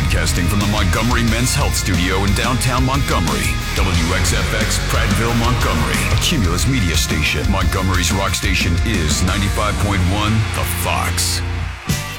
Broadcasting from the Montgomery Men's Health Studio in downtown Montgomery. WXFX Prattville, Montgomery. A Cumulus media station. Montgomery's rock station is 95.1 The Fox.